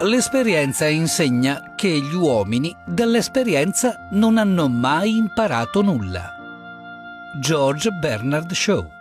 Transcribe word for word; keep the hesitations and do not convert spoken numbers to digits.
L'esperienza insegna che gli uomini dall'esperienza non hanno mai imparato nulla. George Bernard Shaw.